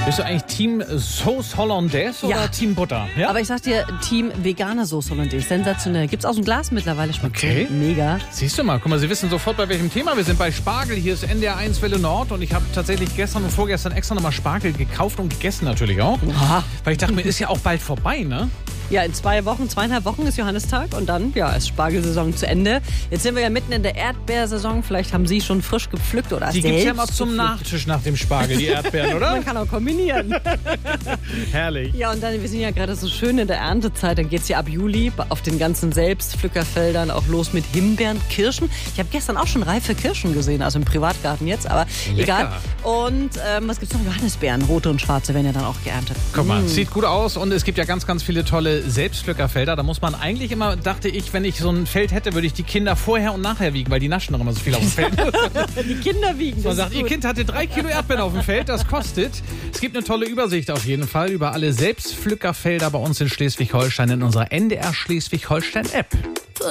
Bist du eigentlich Team Sauce Hollandaise oder Team Butter? Ja? Aber ich sag dir, Team vegane Sauce Hollandaise. Sensationell. Gibt's aus dem Glas mittlerweile. Schmeckt Okay. mega. Siehst du mal, guck mal, Sie wissen sofort, bei welchem Thema wir sind. Bei Spargel, hier ist NDR 1 Welle Nord und ich habe tatsächlich gestern und vorgestern extra nochmal Spargel gekauft und gegessen natürlich auch. Oha. Weil ich dachte mir, ist ja auch bald vorbei, ne? Ja, in 2,5 Wochen ist Johannistag und dann, ist Spargelsaison zu Ende. Jetzt sind wir ja mitten in der Erdbeersaison. Vielleicht haben Sie schon frisch gepflückt oder Die gibt's ja selbst mal zum gepflückt. Nachtisch nach dem Spargel, die Erdbeeren, oder? Man kann auch kombinieren. Herrlich. Ja, und dann, wir sind ja gerade so schön in der Erntezeit. Dann geht's ja ab Juli auf den ganzen Selbstpflückerfeldern auch los mit Himbeeren, Kirschen. Ich habe gestern auch schon reife Kirschen gesehen, also im Privatgarten jetzt, aber egal. Und was gibt's noch? Johannisbeeren, rote und schwarze werden ja dann auch geerntet. Guck mal, sieht gut aus und es gibt ja ganz, ganz viele tolle Selbstpflückerfelder. Da muss man eigentlich immer, dachte ich, wenn ich so ein Feld hätte, würde ich die Kinder vorher und nachher wiegen, weil die naschen noch immer so viel auf dem Feld. Die Kinder wiegen. Man sagt, ihr Kind hatte 3 Kilo Erdbeeren auf dem Feld, das kostet. Es gibt eine tolle Übersicht auf jeden Fall über alle Selbstpflückerfelder bei uns in Schleswig-Holstein in unserer NDR Schleswig-Holstein-App.